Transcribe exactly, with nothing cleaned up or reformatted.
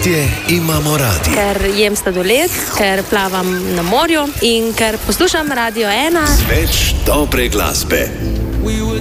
Gostje imamo radi. Ker jem sladoled, ker plavam na morju in ker poslušam Radio ena. Več dobre glasbe.